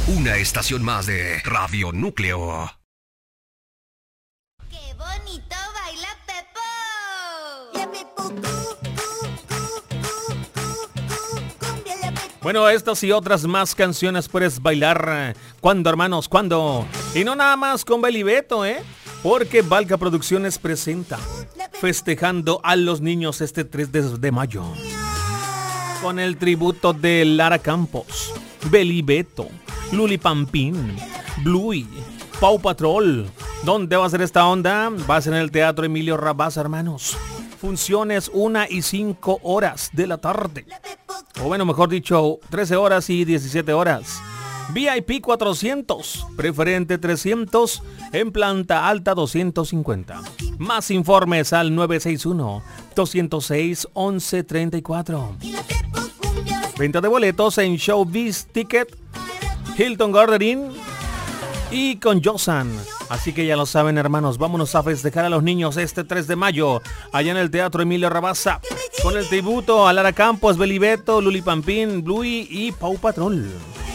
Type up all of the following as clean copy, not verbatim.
Una estación más de Radio Núcleo. ¡Qué bonito baila Pepo! La Pepo, cumbia la Pepo. Bueno, estas y otras más canciones puedes bailar. ¿Cuándo, hermanos? ¿Cuándo? Y no nada más con Belibeto, porque Valka Producciones presenta Festejando a los Niños este 3 de mayo. Con el tributo de Lara Campos, Belibeto, Luli Pampín, Bluey, Pau Patrol. ¿Dónde va a ser esta onda? Va a ser en el Teatro Emilio Rabasa, hermanos. Funciones 1 y 5 horas de la tarde. O bueno, mejor dicho, 13 horas y 17 horas. VIP 400, preferente 300, en planta alta 250. Más informes al 961-206-1134. Venta de boletos en Showbiz Ticket, Hilton Garden Inn y con Yosan. Así que ya lo saben, hermanos, vámonos a festejar a los niños este 3 de mayo, allá en el Teatro Emilio Rabasa, con el tributo a Lara Campos, Belibeto, Luli Pampín, Bluey y Pau Patrol.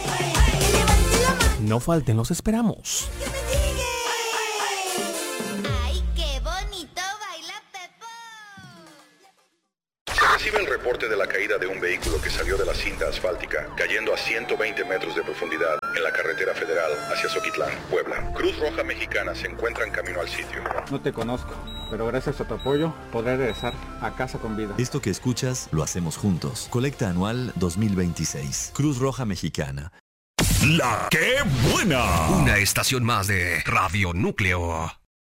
No falten, los esperamos. ¡Ay, qué bonito baila Pepo! Se recibe el reporte de la caída de un vehículo que salió de la cinta asfáltica, cayendo a 120 metros de profundidad en la carretera federal hacia Zoquitlán, Puebla. Cruz Roja Mexicana se encuentra en camino al sitio. No te conozco, pero gracias a tu apoyo podré regresar a casa con vida. Esto que escuchas lo hacemos juntos. Colecta anual 2026. Cruz Roja Mexicana. ¡La qué buena! Una estación más de Radio Núcleo.